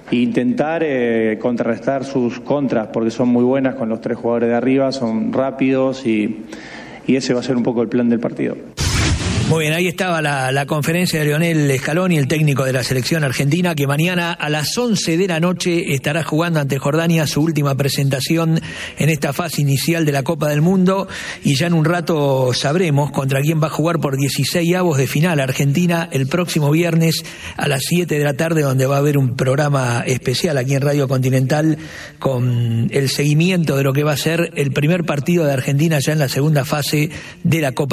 intentar contrarrestar sus contras, porque son muy buenas con los 3 jugadores de arriba, son rápidos y ese va a ser un poco el plan del partido. Muy bien, ahí estaba la conferencia de Lionel Scaloni, el técnico de la selección argentina, que mañana a las 11 de la noche estará jugando ante Jordania su última presentación en esta fase inicial de la Copa del Mundo, y ya en un rato sabremos contra quién va a jugar por 16avos de final Argentina el próximo viernes a las 7 de la tarde, donde va a haber un programa especial aquí en Radio Continental con el seguimiento de lo que va a ser el primer partido de Argentina ya en la segunda fase de la Copa